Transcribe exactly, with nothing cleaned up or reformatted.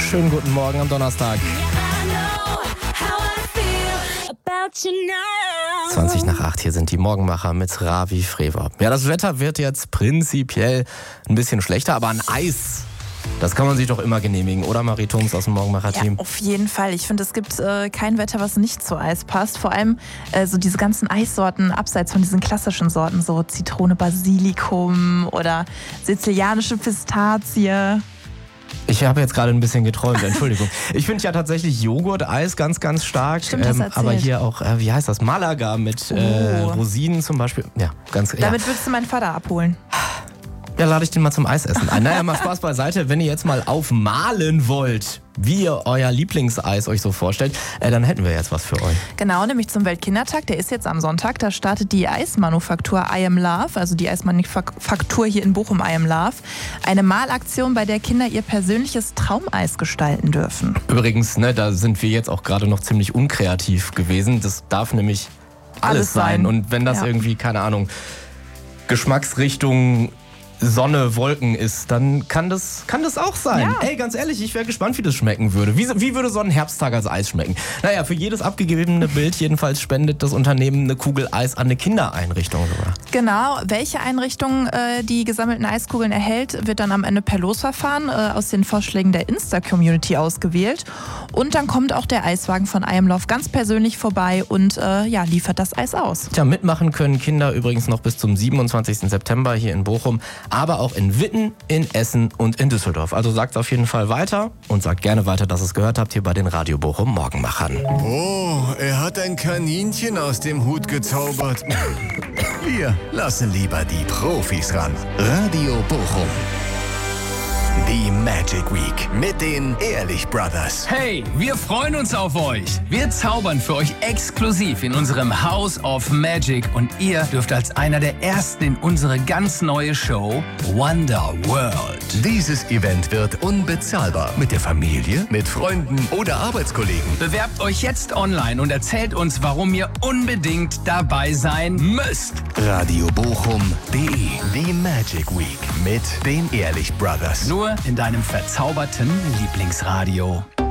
Schönen guten Morgen am Donnerstag. zwanzig nach acht, hier sind die Morgenmacher mit Ravi Frewer. Ja, das Wetter wird jetzt prinzipiell ein bisschen schlechter, aber ein Eis, das kann man sich doch immer genehmigen, oder Marie Thoms aus dem Morgenmacher-Team? Ja, auf jeden Fall. Ich finde, es gibt äh, kein Wetter, was nicht zu Eis passt. Vor allem äh, so diese ganzen Eissorten, abseits von diesen klassischen Sorten, so Zitrone, Basilikum oder sizilianische Pistazie. Ich habe jetzt gerade ein bisschen geträumt, Entschuldigung. Ich finde ja tatsächlich Joghurt-Eis ganz, ganz stark. Stimmt, hast ähm, erzählt. aber hier auch, äh, wie heißt das, Malaga mit äh, Oh. Rosinen zum Beispiel. Ja, ganz ja. Damit würdest du meinen Vater abholen. Ja, lade ich den mal zum Eisessen ein. Naja, mal Spaß beiseite. Wenn ihr jetzt mal aufmalen wollt, wie ihr euer Lieblingseis euch so vorstellt, äh, dann hätten wir jetzt was für euch. Genau, nämlich zum Weltkindertag. Der ist jetzt am Sonntag. Da startet die Eismanufaktur I Am Love, also die Eismanufaktur hier in Bochum I Am Love. Eine Malaktion, bei der Kinder ihr persönliches Traumeis gestalten dürfen. Übrigens, ne, da sind wir jetzt auch gerade noch ziemlich unkreativ gewesen. Das darf nämlich alles, Alles sein. sein. Und wenn das Ja. irgendwie, keine Ahnung, Geschmacksrichtung Sonne, Wolken ist, dann kann das, kann das auch sein. Ja. Ey, ganz ehrlich, ich wäre gespannt, wie das schmecken würde. Wie, wie würde so ein Herbsttag als Eis schmecken? Naja, für jedes abgegebene Bild jedenfalls spendet das Unternehmen eine Kugel Eis an eine Kindereinrichtung sogar. Genau, welche Einrichtung äh, die gesammelten Eiskugeln erhält, wird dann am Ende per Losverfahren äh, aus den Vorschlägen der Insta-Community ausgewählt. Und dann kommt auch der Eiswagen von I Am Love ganz persönlich vorbei und äh, ja, liefert das Eis aus. Tja, mitmachen können Kinder übrigens noch bis zum siebenundzwanzigsten September hier in Bochum, aber auch in Witten, in Essen und in Düsseldorf. Also sagt auf jeden Fall weiter und sagt gerne weiter, dass ihr es gehört habt hier bei den Radio Bochum Morgenmachern. Oh, er hat ein Kaninchen aus dem Hut gezaubert. Wir lassen lieber die Profis ran. Radio Bochum. Die Magic Week mit den Ehrlich Brothers. Hey, wir freuen uns auf euch. Wir zaubern für euch exklusiv in unserem House of Magic und ihr dürft als einer der ersten in unsere ganz neue Show Wonder World. Dieses Event wird unbezahlbar. Mit der Familie, mit Freunden oder Arbeitskollegen. Bewerbt euch jetzt online und erzählt uns, warum ihr unbedingt dabei sein müsst. Radio Bochum punkt de. Die Magic Week mit den Ehrlich Brothers. Nur in deinem verzauberten Lieblingsradio.